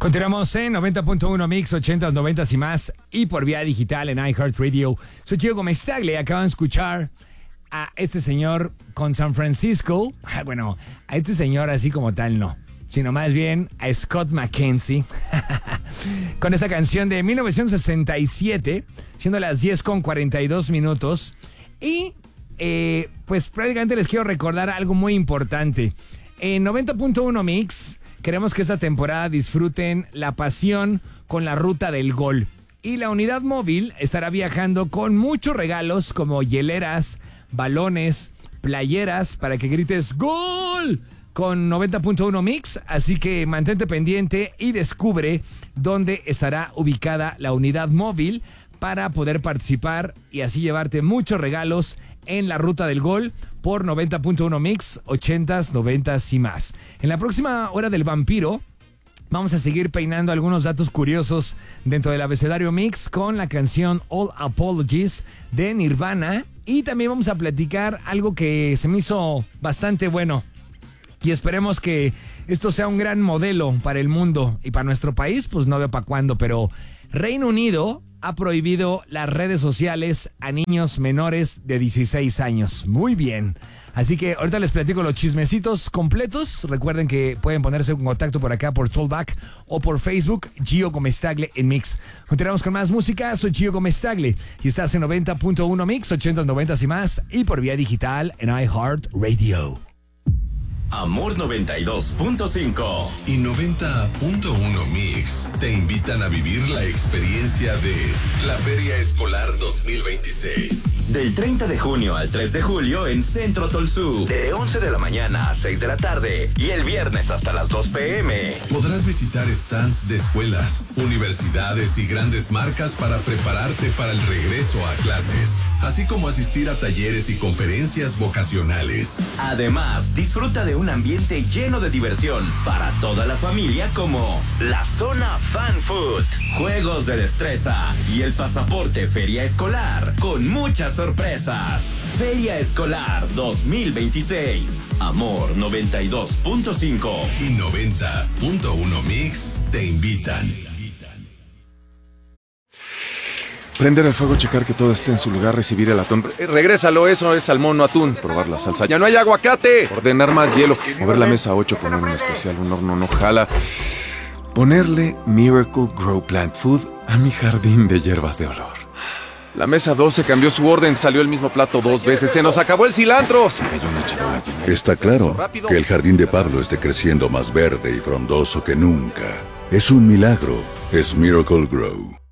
Continuamos en 90.1 Mix, 80s, 90s y más, y por vía digital en iHeartRadio. Soy Gio Gomez-Tagle. Acaban de escuchar a este señor con San Francisco. Bueno, a este señor así como tal no, sino más bien a Scott McKenzie con esa canción de 1967, siendo las 10:42. Y pues prácticamente les quiero recordar algo muy importante. En 90.1 Mix queremos que esta temporada disfruten la pasión con la ruta del gol. Y la unidad móvil estará viajando con muchos regalos como hieleras, balones, playeras para que grites ¡Gol! Con 90.1 Mix. Así que mantente pendiente y descubre dónde estará ubicada la unidad móvil para poder participar y así llevarte muchos regalos en la ruta del gol por 90.1 Mix, 80s, 90s y más. En la próxima hora del vampiro vamos a seguir peinando algunos datos curiosos dentro del abecedario Mix con la canción All Apologies de Nirvana, y también vamos a platicar algo que se me hizo bastante bueno y esperemos que esto sea un gran modelo para el mundo y para nuestro país, pues no veo para cuándo, pero Reino Unido ha prohibido las redes sociales a niños menores de 16 años. Muy bien. Así que ahorita les platico los chismecitos completos. Recuerden que pueden ponerse en contacto por acá por Tollback o por Facebook, Gio Gomez-Tagle en Mix. Continuamos con más música. Soy Gio Gomez-Tagle y estás en 90.1 Mix, 80s, 90s y más, y por vía digital en iHeartRadio. Amor 92.5 y 90.1 Mix te invitan a vivir la experiencia de la Feria Escolar 2026. Del 30 de junio al 3 de julio en Centro Tolsú, de 11 de la mañana a 6 de la tarde y el viernes hasta las 2 p.m. Podrás visitar stands de escuelas, universidades y grandes marcas para prepararte para el regreso a clases, así como asistir a talleres y conferencias vocacionales. Además, disfruta de un ambiente lleno de diversión para toda la familia como la Zona Fan Food, juegos de destreza y el pasaporte Feria Escolar con muchas sorpresas. Feria Escolar 2026. Amor 92.5 y 90.1 Mix te invitan. Prender el fuego, checar que todo esté en su lugar, recibir el atún. Regrésalo, eso es salmón, no atún. Probar la salsa. ¡Ya no hay aguacate! Ordenar más hielo. Mover la mesa 8, poner un especial, un horno no jala. Ponerle Miracle Grow Plant Food a mi jardín de hierbas de olor. La mesa 12 cambió su orden, salió el mismo plato 2 veces. ¡Se nos acabó el cilantro! Se cayó una charola llena. Está claro que el jardín de Pablo esté creciendo más verde y frondoso que nunca. Es un milagro. Es Miracle Grow.